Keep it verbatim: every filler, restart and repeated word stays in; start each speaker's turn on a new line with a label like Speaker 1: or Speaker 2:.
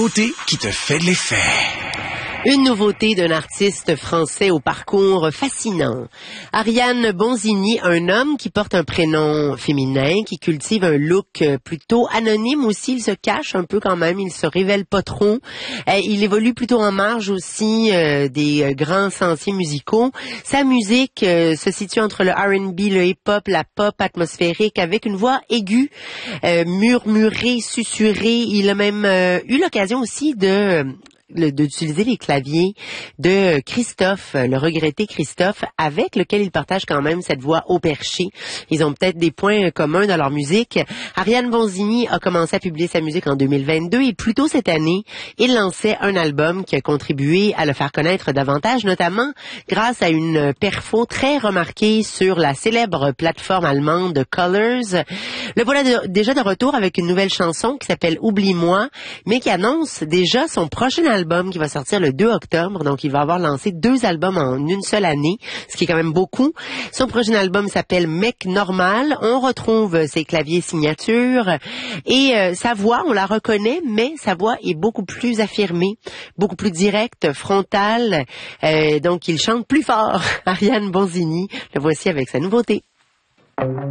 Speaker 1: nouveauté qui te fait de l'effet.
Speaker 2: Une nouveauté d'un artiste français au parcours fascinant. Ariane Bonzini, un homme qui porte un prénom féminin, qui cultive un look plutôt anonyme aussi. Il se cache un peu quand même, il se révèle pas trop. Il évolue plutôt en marge aussi euh, des grands sentiers musicaux. Sa musique euh, se situe entre le R and B, le hip-hop, la pop atmosphérique, avec une voix aiguë, euh, murmurée, susurrée. Il a même euh, eu l'occasion aussi de... d'utiliser les claviers de Christophe, le regretté Christophe, avec lequel il partage quand même cette voix haut perché. Ils ont peut-être des points communs dans leur musique. Ariane Bonzini a commencé à publier sa musique en deux mille vingt-deux et plus tôt cette année, il lançait un album qui a contribué à le faire connaître davantage, notamment grâce à une perfo très remarquée sur la célèbre plateforme allemande Colors. Le voilà de, déjà de retour avec une nouvelle chanson qui s'appelle Oublie-moi, mais qui annonce déjà son prochain album album qui va sortir le deux octobre, donc il va avoir lancé deux albums en une seule année, ce qui est quand même beaucoup. Son prochain album s'appelle Mec Normal, on retrouve ses claviers signatures et euh, sa voix, on la reconnaît, mais sa voix est beaucoup plus affirmée, beaucoup plus directe, frontale, euh, donc il chante plus fort. Ariane Bonzini, le voici avec sa nouveauté.